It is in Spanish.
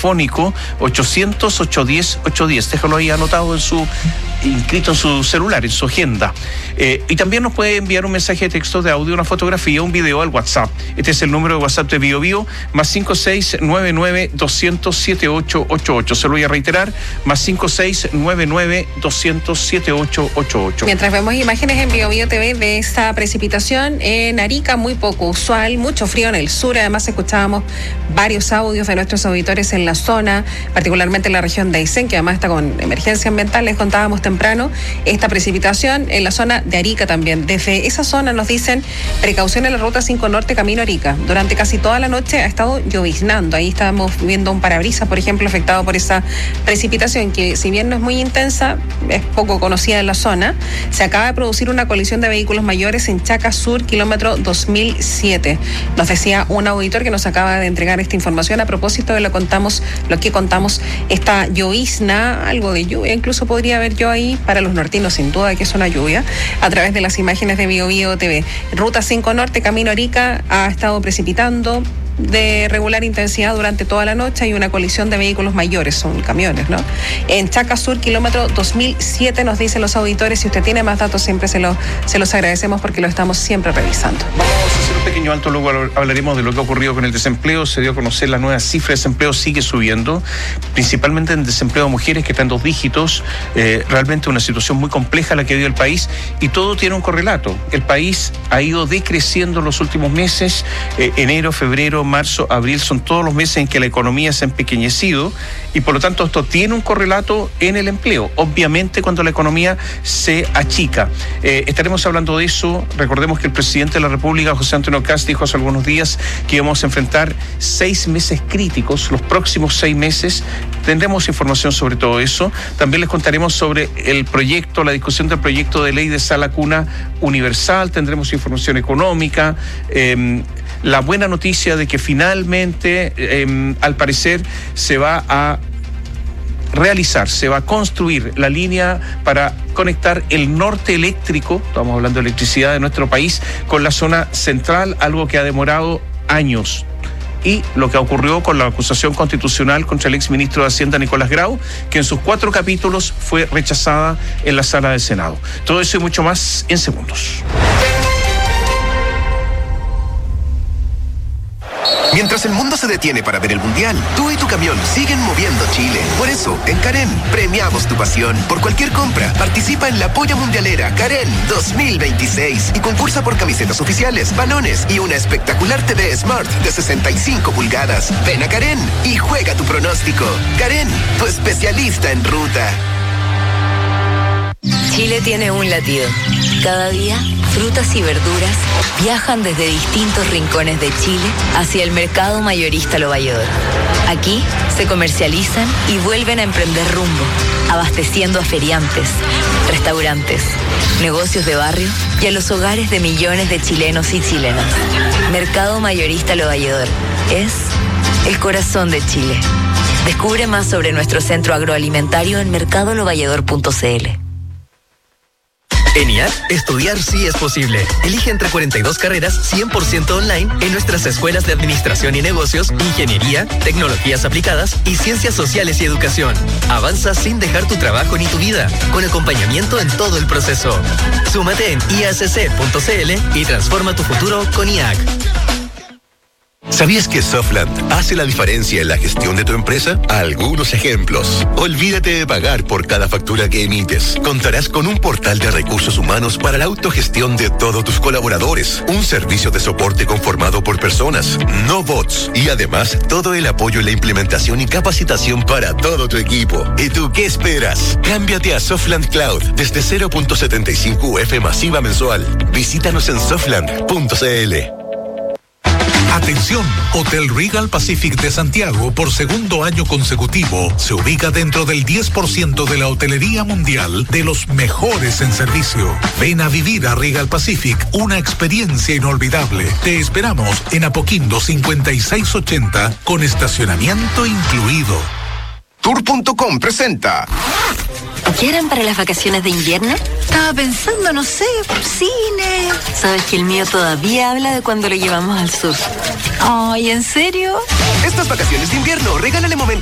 telefónico 800-810-810. Déjalo ahí anotado inscrito en su celular, en su agenda. Y también nos puede enviar un mensaje de texto, de audio, una fotografía, un video al WhatsApp. Este es el número de WhatsApp de BioBio, más 5699-200-7888. Se lo voy a reiterar, más 5699-200-7888. Mientras vemos imágenes en BioBio TV de esta precipitación en Arica, muy poco usual, mucho frío en el sur. Además, escuchábamos varios audios de nuestros auditores en la zona, particularmente en la región de Aysén, que además está con emergencia ambiental. Les contábamos temprano esta precipitación en la zona de Arica también. Desde esa zona nos dicen precaución en la ruta 5 Norte camino a Arica. Durante casi toda la noche ha estado lloviznando. Ahí estábamos viendo un parabrisas, por ejemplo, afectado por esa precipitación que, si bien no es muy intensa, es poco conocida en la zona. Se acaba de producir una colisión de vehículos mayores en Chaca Sur, kilómetro 2007. Nos decía un auditor que nos acaba de entregar esta información a propósito de lo que contamos, esta llovizna, algo de lluvia, incluso podría haber yo ahí para los nortinos, sin duda que es una lluvia, a través de las imágenes de BioBio TV. Ruta 5 Norte, camino a Arica, ha estado precipitando de regular intensidad durante toda la noche. Hay una colisión de vehículos mayores, son camiones, ¿no? En Chaca Sur, kilómetro 2007, nos dicen los auditores. Si usted tiene más datos, siempre se los agradecemos porque lo estamos siempre revisando. Vamos a hacer un pequeño alto, luego hablaremos de lo que ha ocurrido con el desempleo. Se dio a conocer la nueva cifra de desempleo, sigue subiendo, principalmente en desempleo de mujeres, que está en 2 dígitos. Realmente una situación muy compleja la que vive el país, y todo tiene un correlato. El país ha ido decreciendo en los últimos meses, enero, febrero, marzo, abril, son todos los meses en que la economía se ha empequeñecido, y por lo tanto esto tiene un correlato en el empleo, obviamente cuando la economía se achica. Estaremos hablando de eso. Recordemos que el presidente de la República, José Antonio Kast, dijo hace algunos días que íbamos a enfrentar 6 meses críticos, los próximos 6 meses. Tendremos información sobre todo eso. También les contaremos sobre el proyecto, la discusión del proyecto de ley de sala cuna universal. Tendremos información económica, la buena noticia de que finalmente, al parecer, se va a construir la línea para conectar el norte eléctrico, estamos hablando de electricidad de nuestro país, con la zona central, algo que ha demorado años. Y lo que ocurrió con la acusación constitucional contra el exministro de Hacienda, Nicolás Grau, que en sus 4 capítulos fue rechazada en la sala del Senado. Todo eso y mucho más en segundos. Mientras el mundo se detiene para ver el Mundial, tú y tu camión siguen moviendo Chile. Por eso, en Karen, premiamos tu pasión. Por cualquier compra, participa en la Polla Mundialera Karen 2026 y concursa por camisetas oficiales, balones y una espectacular TV Smart de 65 pulgadas. Ven a Karen y juega tu pronóstico. Karen, tu especialista en ruta. Chile tiene un latido. Cada día, frutas y verduras viajan desde distintos rincones de Chile hacia el mercado mayorista Lo Valledor. Aquí se comercializan y vuelven a emprender rumbo, abasteciendo a feriantes, restaurantes, negocios de barrio y a los hogares de millones de chilenos y chilenas. Mercado mayorista Lo Valledor es el corazón de Chile. Descubre más sobre nuestro centro agroalimentario en mercadolovalledor.cl. En IAC, estudiar sí es posible. Elige entre 42 carreras 100% online en nuestras escuelas de Administración y Negocios, Ingeniería, Tecnologías Aplicadas y Ciencias Sociales y Educación. Avanza sin dejar tu trabajo ni tu vida, con acompañamiento en todo el proceso. Súmate en iacc.cl y transforma tu futuro con IAC. ¿Sabías que Softland hace la diferencia en la gestión de tu empresa? Algunos ejemplos. Olvídate de pagar por cada factura que emites. Contarás con un portal de recursos humanos para la autogestión de todos tus colaboradores. Un servicio de soporte conformado por personas, no bots. Y además, todo el apoyo en la implementación y capacitación para todo tu equipo. ¿Y tú qué esperas? Cámbiate a Softland Cloud desde 0.75 UF masiva mensual. Visítanos en softland.cl. Atención, Hotel Regal Pacific de Santiago, por segundo año consecutivo, se ubica dentro del 10% de la hotelería mundial de los mejores en servicio. Ven a vivir a Regal Pacific una experiencia inolvidable. Te esperamos en Apoquindo 5680 con estacionamiento incluido. Tour.com presenta. ¿Qué harán para las vacaciones de invierno? Estaba pensando, no sé, cine. Sabes que el mío todavía habla de cuando lo llevamos al sur. Ay, ¿en serio? Estas vacaciones de invierno, regálale momentos